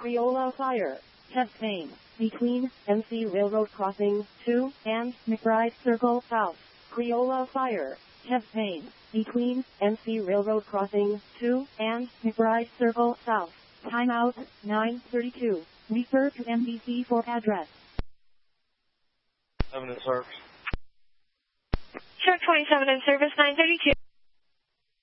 Creola Fire, Test Main, between NC Railroad Crossing 2 and McBride Circle South. Creola Fire, Test Main, between NC Railroad Crossing 2 and McBride Circle South. Timeout 9:32. Refer to MDC for address. 7 in service. Truck 27 in service 932.